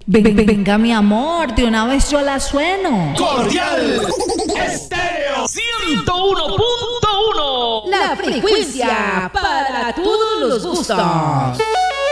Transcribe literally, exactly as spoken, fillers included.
Ven- ven- venga, mi amor, de una vez yo la sueno. Cordial Estéreo ciento uno punto uno. La frecuencia para todos los gustos.